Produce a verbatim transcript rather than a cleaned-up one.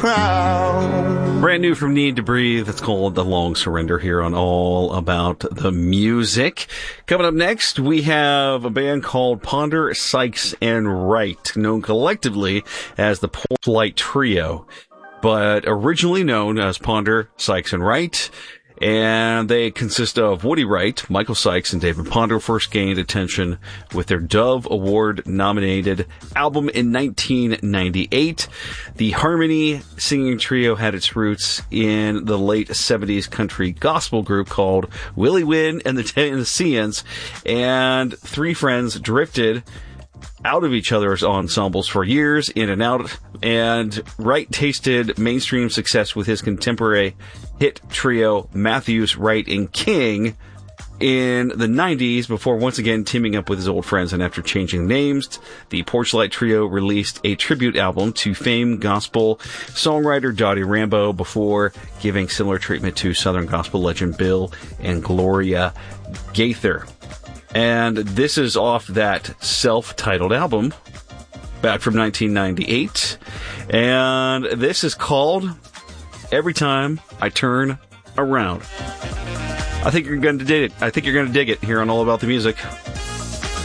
crowd. Brand new from Need to Breathe. It's called The Long Surrender here on All About the Music. Coming up next, we have a band called Ponder, Sykes, and Wright, known collectively as the Porch-Light Trio, but originally known as Ponder, Sykes, and Wright. And they consist of Woody Wright, Michael Sykes, and David Ponder. First gained attention with their Dove Award-nominated album in nineteen ninety-eight. The Harmony singing trio had its roots in the late seventies country gospel group called Willie Wynn and the Tennesseans, and three friends drifted out of each other's ensembles for years, in and out, and Wright tasted mainstream success with his contemporary hit trio Matthews, Wright, and King in the nineties before once again teaming up with his old friends. And after changing names, the Porch-Light Trio released a tribute album to famed gospel songwriter Dottie Rambo before giving similar treatment to Southern gospel legend Bill and Gloria Gaither. And this is off that self-titled album back from nineteen ninety-eight. And this is called Every Time I Turn Around. I think you're going to dig it. I think you're going to dig it here on All About the Music.